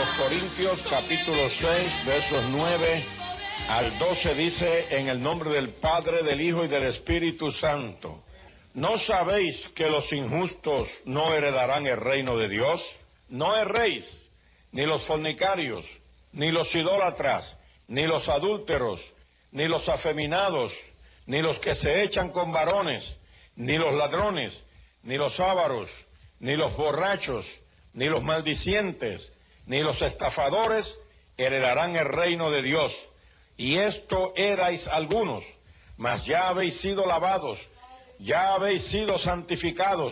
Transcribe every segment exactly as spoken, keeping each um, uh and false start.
los Corintios, capítulo seis, versos nueve al doce, dice: en el nombre del Padre, del Hijo y del Espíritu Santo. ¿No sabéis que los injustos no heredarán el reino de Dios? No erréis, ni los fornicarios, ni los idólatras, ni los adúlteros, ni los afeminados, ni los que se echan con varones, ni los ladrones, ni los ávaros, ni los borrachos, ni los maldicientes, ni los estafadores heredarán el reino de Dios. Y esto erais algunos, mas ya habéis sido lavados, ya habéis sido santificados,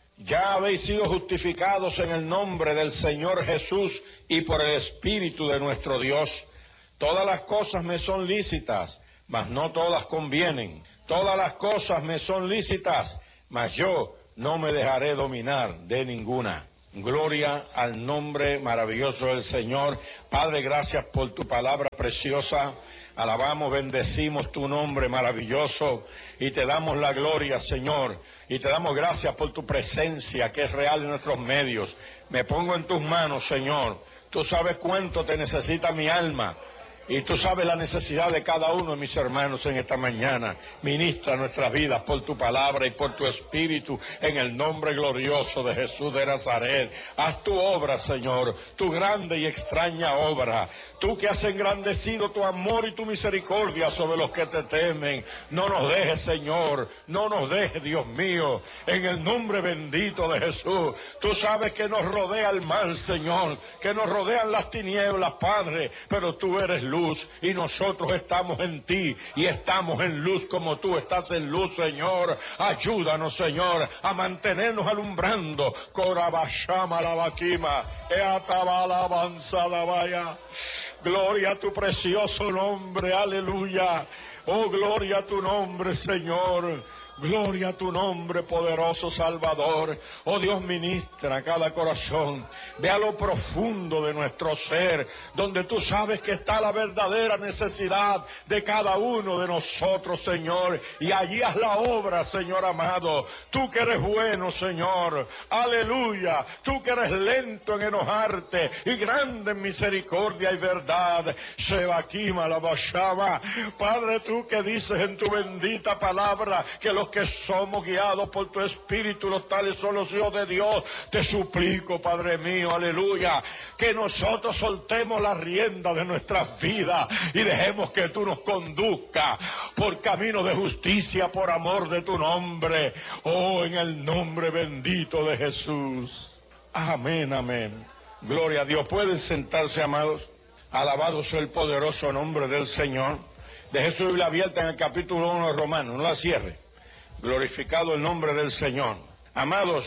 ya habéis sido justificados en el nombre del Señor Jesús y por el Espíritu de nuestro Dios. Todas las cosas me son lícitas, mas no todas convienen. Todas las cosas me son lícitas, mas yo no me dejaré dominar de ninguna. Gloria al nombre maravilloso del Señor. Padre, gracias por tu palabra preciosa. Alabamos, bendecimos tu nombre maravilloso y te damos la gloria, Señor. Y te damos gracias por tu presencia que es real en nuestros medios. Me pongo en tus manos, Señor. Tú sabes cuánto te necesita mi alma. Y tú sabes la necesidad de cada uno de mis hermanos en esta mañana. Ministra nuestras vidas por tu palabra y por tu espíritu en el nombre glorioso de Jesús de Nazaret. Haz tu obra, Señor, tu grande y extraña obra. Tú que has engrandecido tu amor y tu misericordia sobre los que te temen. No nos dejes, Señor, no nos dejes, Dios mío, en el nombre bendito de Jesús. Tú sabes que nos rodea el mal, Señor, que nos rodean las tinieblas, Padre, pero tú eres luz. Luz, y nosotros estamos en ti y estamos en luz como tú estás en luz, Señor. Ayúdanos, Señor, a mantenernos alumbrando. Corabashama la vaquima, eatabala avanzada vaya. Gloria a tu precioso nombre, aleluya. Oh, gloria a tu nombre, Señor. Gloria a tu nombre, poderoso Salvador. Oh Dios, ministra cada corazón. Ve a lo profundo de nuestro ser, donde tú sabes que está la verdadera necesidad de cada uno de nosotros, Señor. Y allí haz la obra, Señor amado. Tú que eres bueno, Señor. Aleluya. Tú que eres lento en enojarte y grande en misericordia y verdad. Sebaquima la bashama. Padre, tú que dices en tu bendita palabra que los que somos guiados por tu Espíritu, los tales son los hijos de Dios. Te suplico, Padre mío, aleluya, que nosotros soltemos la rienda de nuestras vidas y dejemos que tú nos conduzcas por camino de justicia, por amor de tu nombre. Oh, en el nombre bendito de Jesús. Amén, amén. Gloria a Dios. Pueden sentarse, amados. Alabado sea el poderoso nombre del Señor. Deje su Biblia abierta en el capítulo uno de Romanos, no la cierre. Glorificado el nombre del Señor. Amados,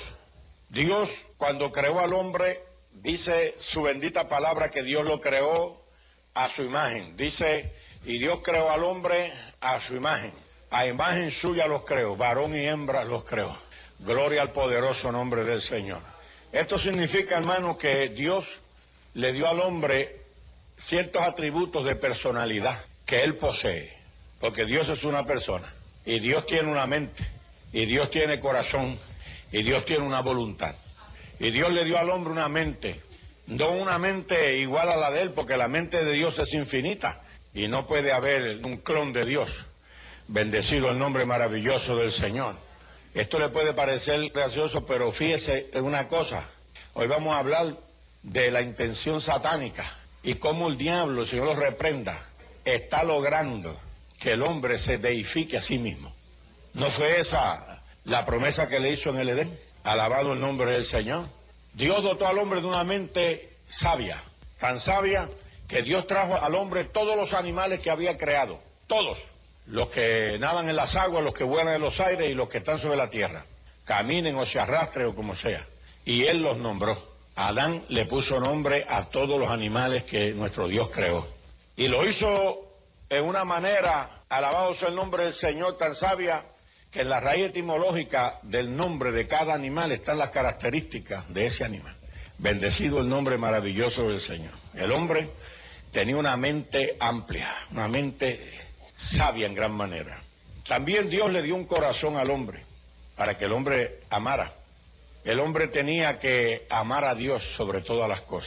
Dios cuando creó al hombre, dice su bendita palabra que Dios lo creó a su imagen. Dice, y Dios creó al hombre a su imagen. A imagen suya los creó, varón y hembra los creó. Gloria al poderoso nombre del Señor. Esto significa, hermano, que Dios le dio al hombre ciertos atributos de personalidad que él posee. Porque Dios es una persona. Y Dios tiene una mente, y Dios tiene corazón, y Dios tiene una voluntad. Y Dios le dio al hombre una mente, no una mente igual a la de él, porque la mente de Dios es infinita, y no puede haber un clon de Dios. Bendecido el nombre maravilloso del Señor. Esto le puede parecer gracioso, pero fíjese en una cosa. Hoy vamos a hablar de la intención satánica, y cómo el diablo, el Señor lo reprenda, está logrando que el hombre se deifique a sí mismo. ¿No fue esa la promesa que le hizo en el Edén? Alabado el nombre del Señor. Dios dotó al hombre de una mente sabia, tan sabia que Dios trajo al hombre todos los animales que había creado, todos, los que nadan en las aguas, los que vuelan en los aires y los que están sobre la tierra, caminen o se arrastren o como sea. Y Él los nombró. Adán le puso nombre a todos los animales que nuestro Dios creó. Y lo hizo en una manera, alabado sea el nombre del Señor, tan sabia, que en la raíz etimológica del nombre de cada animal están las características de ese animal. Bendecido el nombre maravilloso del Señor. El hombre tenía una mente amplia, una mente sabia en gran manera. También Dios le dio un corazón al hombre, para que el hombre amara. El hombre tenía que amar a Dios sobre todas las cosas.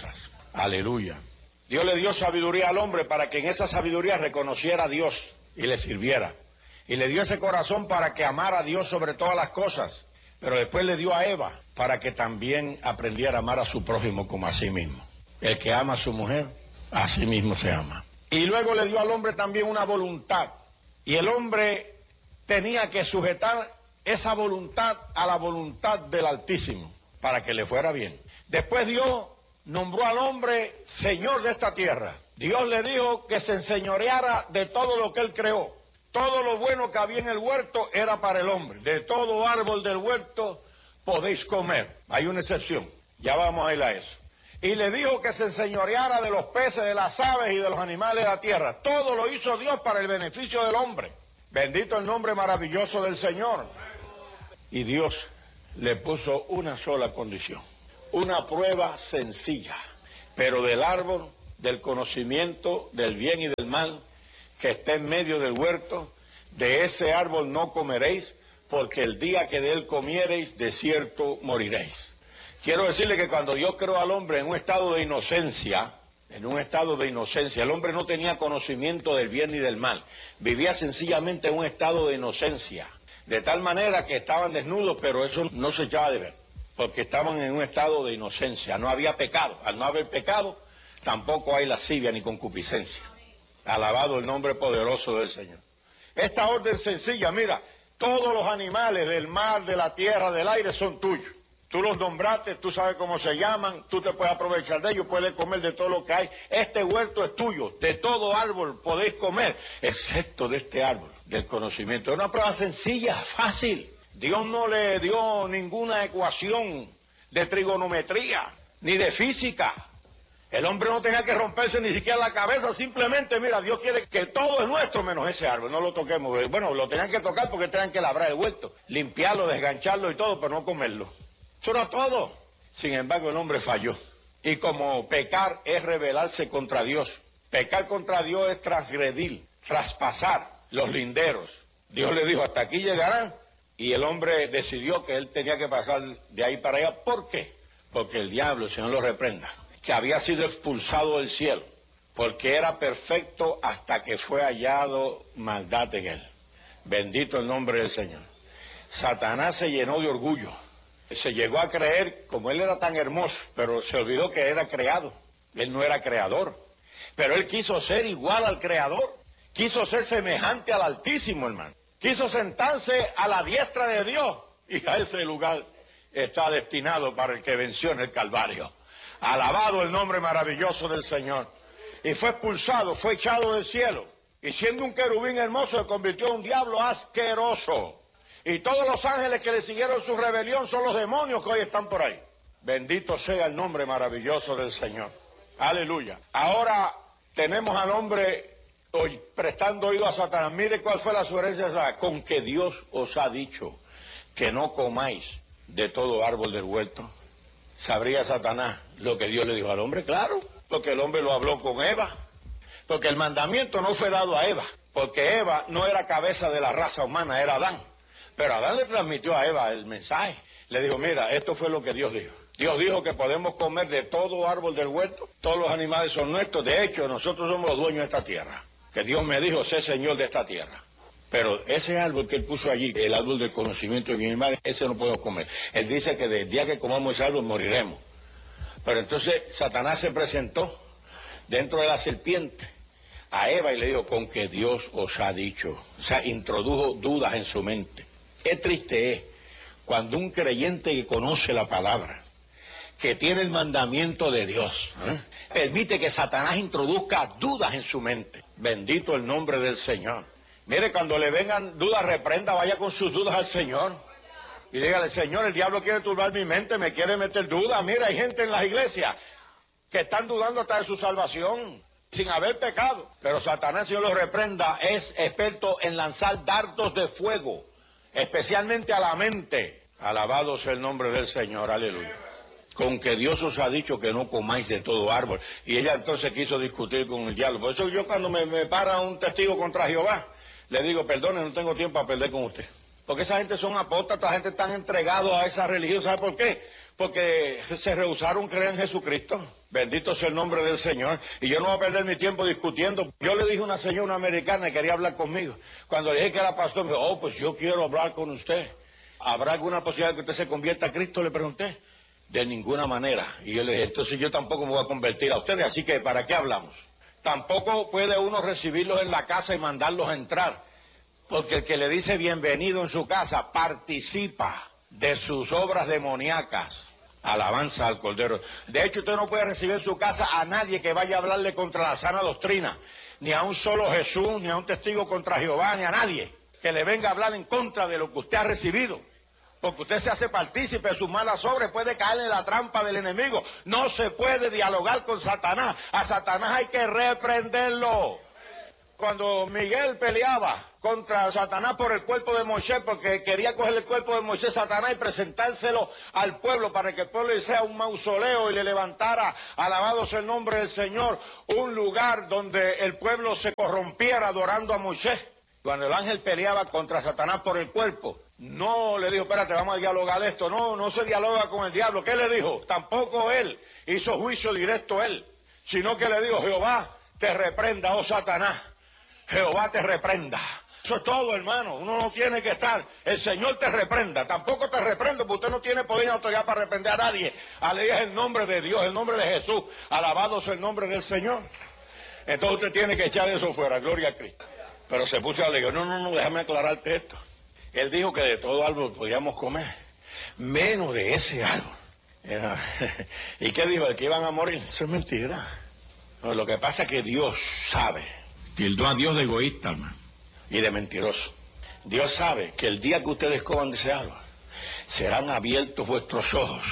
Aleluya. Dios le dio sabiduría al hombre para que en esa sabiduría reconociera a Dios y le sirviera. Y le dio ese corazón para que amara a Dios sobre todas las cosas. Pero después le dio a Eva para que también aprendiera a amar a su prójimo como a sí mismo. El que ama a su mujer, a sí mismo se ama. Y luego le dio al hombre también una voluntad. Y el hombre tenía que sujetar esa voluntad a la voluntad del Altísimo para que le fuera bien. Después Dios nombró al hombre señor de esta tierra. Dios le dijo que se enseñoreara de todo lo que él creó. Todo lo bueno que había en el huerto era para el hombre. De todo árbol del huerto podéis comer. Hay una excepción. Ya vamos a ir a eso. Y le dijo que se enseñoreara de los peces, de las aves y de los animales de la tierra. Todo lo hizo Dios para el beneficio del hombre. Bendito el nombre maravilloso del Señor. Y Dios le puso una sola condición. Una prueba sencilla. Pero del árbol, del conocimiento, del bien y del mal, que está en medio del huerto, de ese árbol no comeréis, porque el día que de él comiereis, de cierto moriréis. Quiero decirle que cuando Dios creó al hombre en un estado de inocencia, en un estado de inocencia, el hombre no tenía conocimiento del bien ni del mal, vivía sencillamente en un estado de inocencia, de tal manera que estaban desnudos, pero eso no se echaba de ver, porque estaban en un estado de inocencia, no había pecado. Al no haber pecado, tampoco hay lascivia ni concupiscencia. Alabado el nombre poderoso del Señor. Esta orden sencilla, mira, todos los animales del mar, de la tierra, del aire son tuyos. Tú los nombraste, tú sabes cómo se llaman, tú te puedes aprovechar de ellos, puedes comer de todo lo que hay. Este huerto es tuyo, de todo árbol podéis comer, excepto de este árbol del conocimiento. Es una prueba sencilla, fácil. Dios no le dio ninguna ecuación de trigonometría, ni de física. El hombre no tenía que romperse ni siquiera la cabeza, simplemente, mira, Dios quiere que todo es nuestro menos ese árbol, no lo toquemos. Bueno, lo tenían que tocar porque tenían que labrar el huerto, limpiarlo, desgancharlo y todo, pero no comerlo. Eso era todo. Sin embargo, el hombre falló. Y como pecar es rebelarse contra Dios, pecar contra Dios es transgredir, traspasar los linderos. Dios le dijo, hasta aquí llegarán, y el hombre decidió que él tenía que pasar de ahí para allá. ¿Por qué? Porque el diablo, el Señor lo reprenda, que había sido expulsado del cielo, porque era perfecto hasta que fue hallado maldad en él. Bendito el nombre del Señor. Satanás se llenó de orgullo. Se llegó a creer, como él era tan hermoso, pero se olvidó que era creado. Él no era creador. Pero él quiso ser igual al creador. Quiso ser semejante al Altísimo, hermano. Quiso sentarse a la diestra de Dios. Y a ese lugar está destinado para el que venció en el Calvario. Alabado el nombre maravilloso del Señor. Y fue expulsado, fue echado del cielo. Y siendo un querubín hermoso, se convirtió en un diablo asqueroso. Y todos los ángeles que le siguieron su rebelión son los demonios que hoy están por ahí. Bendito sea el nombre maravilloso del Señor. Aleluya. Ahora tenemos al hombre hoy prestando oído a Satanás. Mire cuál fue la sugerencia de Satanás. Con que Dios os ha dicho que no comáis de todo árbol del huerto. ¿Sabría Satanás lo que Dios le dijo al hombre? Claro, porque el hombre lo habló con Eva. Porque el mandamiento no fue dado a Eva. Porque Eva no era cabeza de la raza humana, era Adán. Pero Adán le transmitió a Eva el mensaje. Le dijo, mira, esto fue lo que Dios dijo. Dios dijo que podemos comer de todo árbol del huerto. Todos los animales son nuestros. De hecho, nosotros somos los dueños de esta tierra. Que Dios me dijo, sé señor de esta tierra. Pero ese árbol que él puso allí, el árbol del conocimiento de bien y mal, ese no podemos comer. Él dice que del día que comamos ese árbol moriremos. Pero entonces Satanás se presentó dentro de la serpiente a Eva y le dijo, con que Dios os ha dicho. O sea, introdujo dudas en su mente. Qué triste es cuando un creyente que conoce la palabra, que tiene el mandamiento de Dios, ¿eh? permite que Satanás introduzca dudas en su mente. Bendito el nombre del Señor. Mire, cuando le vengan dudas, reprenda, vaya con sus dudas al Señor. Y dígale, Señor, el diablo quiere turbar mi mente, me quiere meter dudas. Mira, hay gente en las iglesias que están dudando hasta de su salvación, sin haber pecado. Pero Satanás, Señor lo reprenda, es experto en lanzar dardos de fuego, especialmente a la mente. Alabado sea el nombre del Señor, aleluya. Con que Dios os ha dicho que no comáis de todo árbol. Y ella entonces quiso discutir con el diablo. Por eso yo cuando me, me para un testigo contra Jehová, le digo, perdone, no tengo tiempo a perder con usted. Porque esa gente son apóstatas, esa gente están entregados a esa religión. ¿Sabe por qué? porque se rehusaron a creer en Jesucristo. Bendito sea el nombre del Señor. Y yo no voy a perder mi tiempo discutiendo. Yo le dije a una señora, una americana, que quería hablar conmigo. Cuando le dije que era pastor, me dijo, oh, pues yo quiero hablar con usted. ¿Habrá alguna posibilidad de que usted se convierta a Cristo? Le pregunté. De ninguna manera. Y yo le dije, entonces yo tampoco me voy a convertir a ustedes, así que ¿para qué hablamos? Tampoco puede uno recibirlos en la casa y mandarlos a entrar, porque el que le dice bienvenido en su casa participa de sus obras demoníacas. Alabanza al Cordero. De hecho, usted no puede recibir en su casa a nadie que vaya a hablarle contra la sana doctrina, ni a un solo Jesús, ni a un testigo contra Jehová, ni a nadie que le venga a hablar en contra de lo que usted ha recibido. Porque usted se hace partícipe de sus malas obras, puede caer en la trampa del enemigo. No se puede dialogar con Satanás. A Satanás hay que reprenderlo. Cuando Miguel peleaba contra Satanás por el cuerpo de Moisés, porque quería coger el cuerpo de Moisés, Satanás, y presentárselo al pueblo para que el pueblo le sea un mausoleo y le levantara, alabado sea el nombre del Señor, un lugar donde el pueblo se corrompiera adorando a Moisés. Cuando el ángel peleaba contra Satanás por el cuerpo, no le dijo, espérate, vamos a dialogar esto. No, no se dialoga con el diablo. ¿Qué le dijo? Tampoco él hizo juicio directo él, sino que le dijo, Jehová te reprenda, oh Satanás. Jehová te reprenda. Eso es todo, hermano. Uno no tiene que estar. El Señor te reprenda. Tampoco te reprendo, porque usted no tiene poder ni autoridad para reprender a nadie. Aleluya, es el nombre de Dios, el nombre de Jesús. Alabado sea el nombre del Señor. Entonces usted tiene que echar eso fuera. Gloria a Cristo. Pero se puso a leer. No, no, no, déjame aclararte esto. Él dijo que de todo árbol podíamos comer, menos de ese árbol. Era... ¿Y qué dijo? ¿El que iban a morir? Eso es mentira. No, lo que pasa es que Dios sabe. Tildó a Dios de egoísta, hermano, y de mentiroso. Dios sabe que el día que ustedes coman de ese árbol, serán abiertos vuestros ojos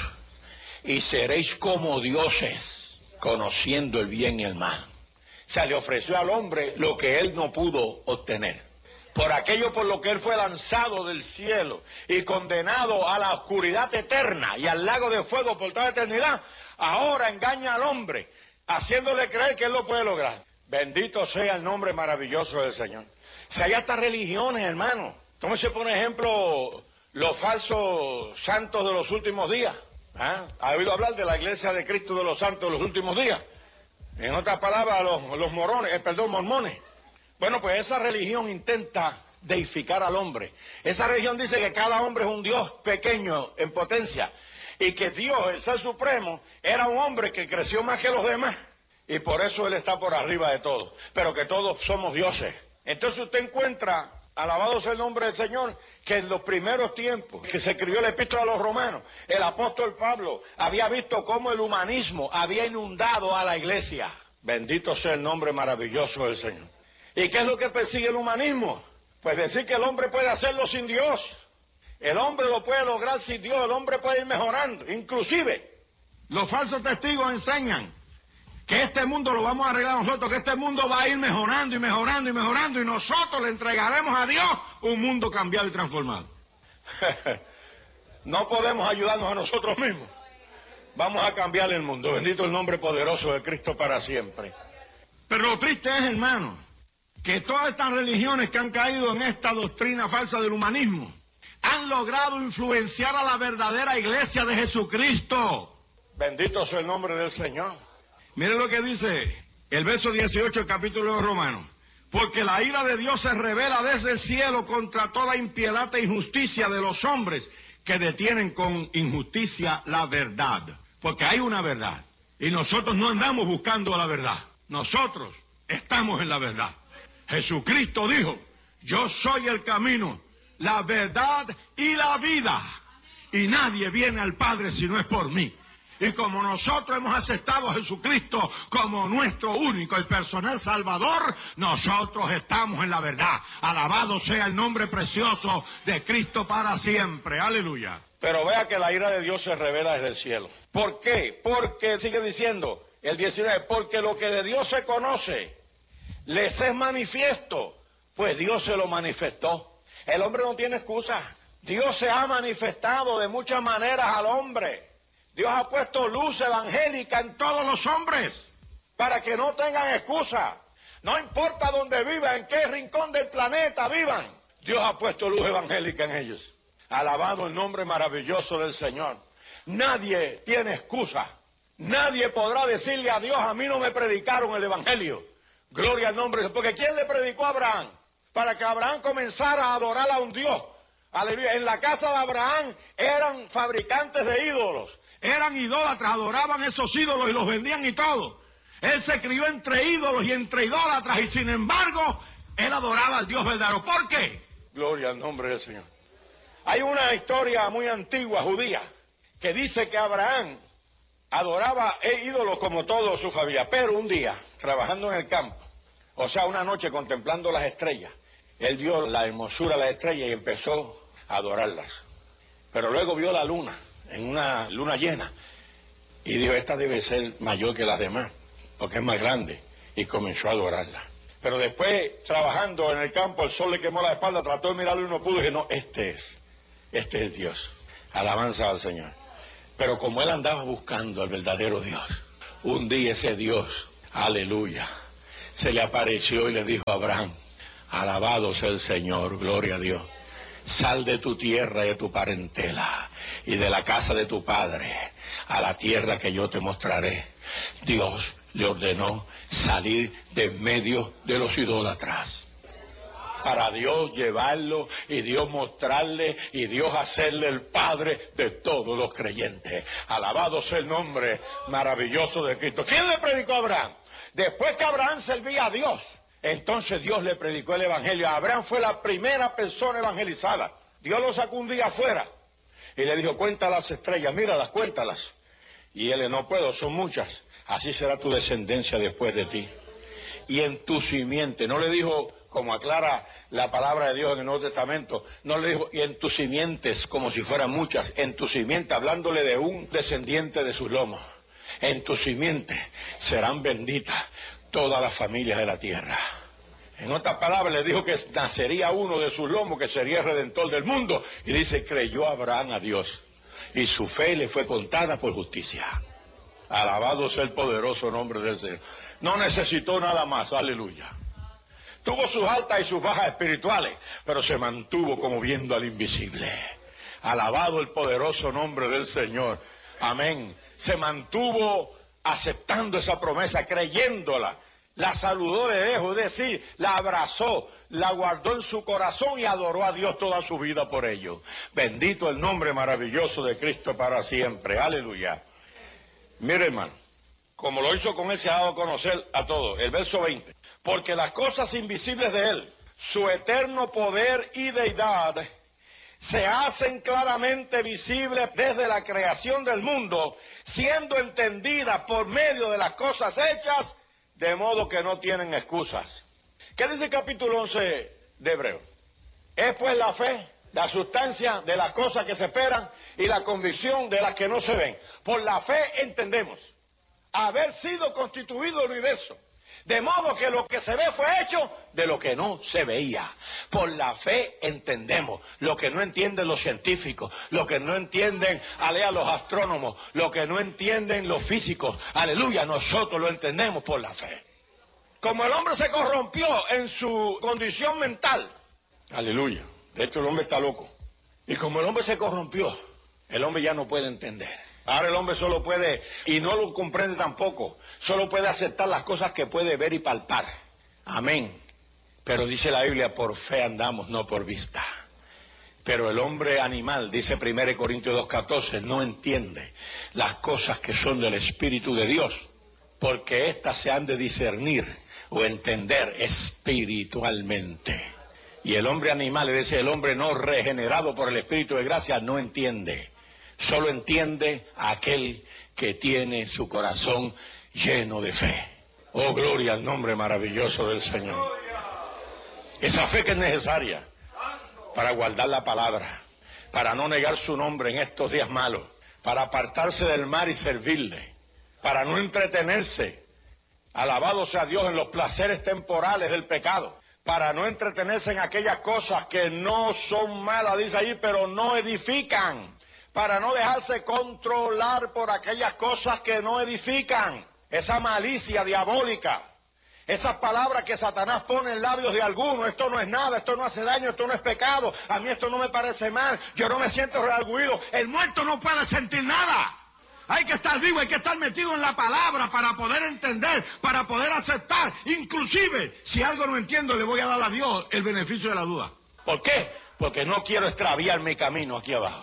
y seréis como dioses, conociendo el bien y el mal. O sea, le ofreció al hombre lo que él no pudo obtener. Por aquello por lo que él fue lanzado del cielo y condenado a la oscuridad eterna y al lago de fuego por toda eternidad, ahora engaña al hombre, haciéndole creer que él lo puede lograr. Bendito sea el nombre maravilloso del Señor. Si hay hasta religiones, hermano. Tómese por ejemplo los falsos santos de los últimos días. ¿Ah? ¿Ha oído hablar de la iglesia de Cristo de los santos de los últimos días? En otras palabras, los, los morones, eh, perdón, mormones. Bueno, pues esa religión intenta deificar al hombre. Esa religión dice que cada hombre es un Dios pequeño en potencia y que Dios, el Ser Supremo, era un hombre que creció más que los demás y por eso Él está por arriba de todos, pero que todos somos dioses. Entonces usted encuentra, alabado sea el nombre del Señor, que en los primeros tiempos que se escribió la epístola a los romanos, el apóstol Pablo había visto cómo el humanismo había inundado a la iglesia. Bendito sea el nombre maravilloso del Señor. ¿Y qué es lo que persigue el humanismo? Pues decir que el hombre puede hacerlo sin Dios. El hombre lo puede lograr sin Dios, el hombre puede ir mejorando. Inclusive, los falsos testigos enseñan que este mundo lo vamos a arreglar nosotros, que este mundo va a ir mejorando y mejorando y mejorando y nosotros le entregaremos a Dios un mundo cambiado y transformado. No podemos ayudarnos a nosotros mismos. Vamos a cambiar el mundo. Bendito el nombre poderoso de Cristo para siempre. Pero lo triste es, hermano, que todas estas religiones que han caído en esta doctrina falsa del humanismo han logrado influenciar a la verdadera iglesia de Jesucristo. Bendito sea el nombre del Señor. Mire lo que dice el verso dieciocho del capítulo de Romanos. Porque la ira de Dios se revela desde el cielo contra toda impiedad e injusticia de los hombres que detienen con injusticia la verdad. Porque hay una verdad y nosotros no andamos buscando la verdad. Nosotros estamos en la verdad. Jesucristo dijo, yo soy el camino, la verdad y la vida. Y nadie viene al Padre si no es por mí. Y como nosotros hemos aceptado a Jesucristo como nuestro único y personal Salvador, nosotros estamos en la verdad. Alabado sea el nombre precioso de Cristo para siempre. Aleluya. Pero vea que la ira de Dios se revela desde el cielo. ¿Por qué? Porque, sigue diciendo el diecinueve, porque lo que de Dios se conoce les es manifiesto, pues Dios se lo manifestó. El hombre no tiene excusa. Dios se ha manifestado de muchas maneras al hombre. Dios ha puesto luz evangélica en todos los hombres para que no tengan excusa. No importa dónde vivan, en qué rincón del planeta vivan, Dios ha puesto luz evangélica en ellos. Alabado el nombre maravilloso del Señor. nadie tiene excusa. Nadie podrá decirle a Dios, a mí no me predicaron el evangelio. Gloria al nombre de Dios. Porque ¿quién le predicó a Abraham? Para que Abraham comenzara a adorar a un Dios. Aleluya. En la casa de Abraham eran fabricantes de ídolos. Eran idólatras, adoraban esos ídolos y los vendían y todo. Él se crió entre ídolos y entre idólatras y sin embargo, él adoraba al Dios verdadero. ¿Por qué? Gloria al nombre del Señor. Hay una historia muy antigua, judía, que dice que Abraham adoraba ídolos como toda su familia, pero un día, trabajando en el campo, o sea, una noche contemplando las estrellas, él vio la hermosura de las estrellas y empezó a adorarlas. Pero luego vio la luna, en una luna llena, y dijo, esta debe ser mayor que las demás, porque es más grande, y comenzó a adorarla. Pero después, trabajando en el campo, el sol le quemó la espalda, trató de mirarlo y no pudo, y dije, no, este es, este es Dios. Alabanza al Señor. Pero como él andaba buscando al verdadero Dios, un día ese Dios, aleluya, se le apareció y le dijo a Abraham, alabado sea el Señor, gloria a Dios, sal de tu tierra y de tu parentela y de la casa de tu padre a la tierra que yo te mostraré. Dios le ordenó salir de en medio de los idólatras, para Dios llevarlo y Dios mostrarle y Dios hacerle el Padre de todos los creyentes. Alabado sea el nombre maravilloso de Cristo. ¿Quién le predicó a Abraham? Después que Abraham servía a Dios, entonces Dios le predicó el evangelio. Abraham fue la primera persona evangelizada. Dios lo sacó un día afuera y le dijo, cuenta las estrellas, míralas, cuéntalas. Y él, no puedo, son muchas. Así será tu descendencia después de ti. Y en tu simiente, no le dijo, como aclara la palabra de Dios en el Nuevo Testamento, no le dijo, y en tus simientes, como si fueran muchas, en tu simiente, hablándole de un descendiente de sus lomos, en tu simiente serán benditas todas las familias de la tierra. En otras palabras, le dijo que nacería uno de sus lomos, que sería el redentor del mundo, y dice, creyó Abraham a Dios, y su fe le fue contada por justicia. Alabado sea el poderoso nombre del Señor. No necesitó nada más, aleluya. Tuvo sus altas y sus bajas espirituales, pero se mantuvo como viendo al invisible. Alabado el poderoso nombre del Señor. Amén. Se mantuvo aceptando esa promesa, creyéndola. La saludó de lejos, es decir, la abrazó, la guardó en su corazón y adoró a Dios toda su vida por ello. Bendito el nombre maravilloso de Cristo para siempre. Aleluya. Mire, hermano, como lo hizo con él, se ha dado a conocer a todos. El verso veinte. Porque las cosas invisibles de él, su eterno poder y deidad, se hacen claramente visibles desde la creación del mundo, siendo entendidas por medio de las cosas hechas, de modo que no tienen excusas. ¿Qué dice el capítulo once de Hebreo? Es pues la fe, la sustancia de las cosas que se esperan y la convicción de las que no se ven. Por la fe entendemos haber sido constituido el universo, de modo que lo que se ve fue hecho de lo que no se veía. Por la fe entendemos lo que no entienden los científicos, lo que no entienden, alea, los astrónomos, lo que no entienden los físicos. Aleluya, nosotros lo entendemos por la fe. Como el hombre se corrompió en su condición mental, aleluya, de hecho el hombre está loco, y como el hombre se corrompió, el hombre ya no puede entender. Ahora el hombre solo puede, y no lo comprende tampoco, solo puede aceptar las cosas que puede ver y palpar. Amén. Pero dice la Biblia, por fe andamos, no por vista. Pero el hombre animal, dice primera Corintios dos catorce, no entiende las cosas que son del Espíritu de Dios, porque éstas se han de discernir o entender espiritualmente. Y el hombre animal, es decir, el hombre no regenerado por el Espíritu de gracia, no entiende. Solo entiende a aquel que tiene su corazón lleno de fe. Oh, gloria al nombre maravilloso del Señor. Esa fe que es necesaria para guardar la palabra, para no negar su nombre en estos días malos, para apartarse del mal y servirle, para no entretenerse, alabado sea Dios, en los placeres temporales del pecado, para no entretenerse en aquellas cosas que no son malas, dice ahí, pero no edifican. Para no dejarse controlar por aquellas cosas que no edifican, esa malicia diabólica, Esas palabras que Satanás pone en labios de algunos, esto no es nada, esto no hace daño, esto no es pecado, a mí esto no me parece mal, yo no me siento redarguido. El muerto no puede sentir nada. Hay que estar vivo, hay que estar metido en la palabra para poder entender, para poder aceptar. Inclusive, si algo no entiendo, le voy a dar a Dios el beneficio de la duda. ¿Por qué? Porque no quiero extraviar mi camino aquí abajo.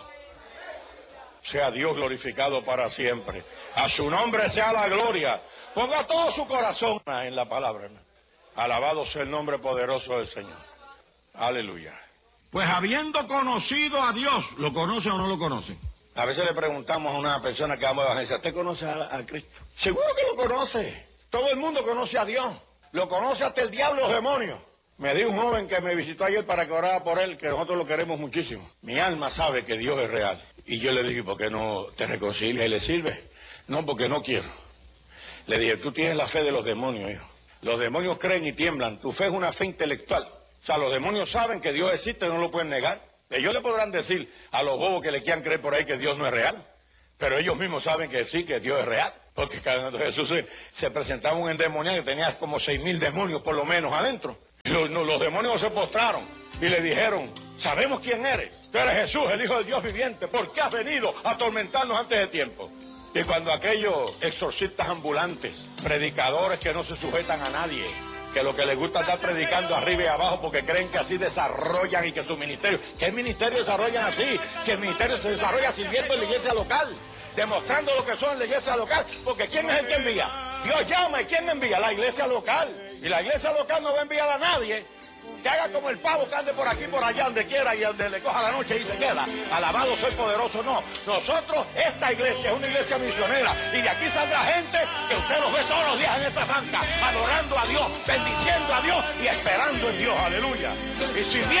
Sea Dios glorificado para siempre. A su nombre sea la gloria. Ponga todo su corazón en la palabra, hermano. Alabado sea el nombre poderoso del Señor. Aleluya. Pues habiendo conocido a Dios, ¿lo conoce o no lo conoce? A veces le preguntamos a una persona que vamos a evangelizar, ¿usted conoce a, a Cristo? Seguro que lo conoce. Todo el mundo conoce a Dios. Lo conoce hasta el diablo y los demonios. Me dijo un joven que me visitó ayer para que orara por él, que nosotros lo queremos muchísimo. Mi alma sabe que Dios es real. Y yo le dije, ¿por qué no te reconcilias y le sirves? No, porque no quiero. Le dije, tú tienes la fe de los demonios, hijo. Los demonios creen y tiemblan. Tu fe es una fe intelectual. O sea, los demonios saben que Dios existe, no lo pueden negar. Ellos le podrán decir a los bobos que le quieran creer por ahí que Dios no es real. Pero ellos mismos saben que sí, que Dios es real. Porque cuando Jesús se, se presentaba un endemoniado que tenía como seis mil demonios por lo menos adentro. Y los, los demonios se postraron y le dijeron, sabemos quién eres. Tú eres Jesús, el Hijo del Dios viviente. ¿Por qué has venido a atormentarnos antes de tiempo? Y cuando aquellos exorcistas ambulantes, predicadores que no se sujetan a nadie, que lo que les gusta es estar predicando arriba y abajo porque creen que así desarrollan y que su ministerio, ¿qué ministerio desarrollan así? Si el ministerio se desarrolla sirviendo en la iglesia local, demostrando lo que son en la iglesia local, porque ¿quién es el que envía? Dios llama, ¿y quién envía? La iglesia local. Y la iglesia local no va a enviar a nadie que haga como el pavo que ande por aquí, por allá, donde quiera y donde le coja la noche y se queda. Alabado sea el poderoso. No, nosotros, esta iglesia es una iglesia misionera y de aquí saldrá gente que usted los ve todos los días en esa banca, adorando a Dios, bendiciendo a Dios y esperando en Dios. Aleluya. Y si